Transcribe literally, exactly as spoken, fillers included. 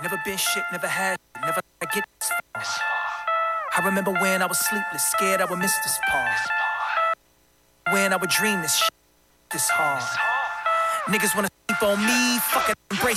Never been shit, never had, never get this far. I remember when I was sleepless, scared I would miss this part. When I would dream this shit this hard. Niggas wanna sleep on me, fuck it, embrace